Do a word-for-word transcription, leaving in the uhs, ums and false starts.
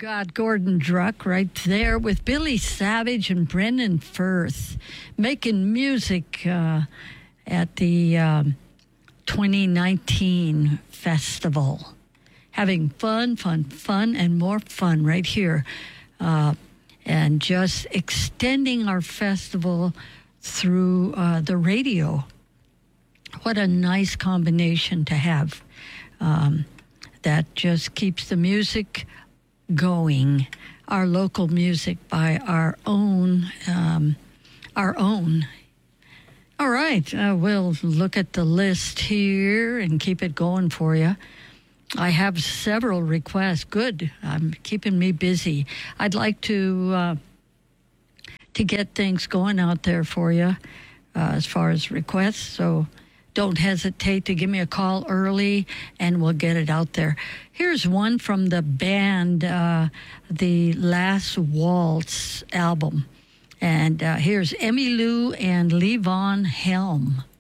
got Gordon Druck right there with Billy Savage and Brendan Firth making music uh, at the um, twenty nineteen festival. Having fun, fun, fun, and more fun right here. Uh, and just extending our festival through uh, the radio. What a nice combination to have. Um, that just keeps the music going. Our local music by our own, um, our own. All right, uh, we'll look at the list here and keep it going for you. I have several requests. Good. I'm keeping me busy. I'd like to uh, to get things going out there for you uh, as far as requests. So don't hesitate to give me a call early, and we'll get it out there. Here's one from the band, uh, the Last Waltz album. And uh, here's Emmylou and Levon Helm.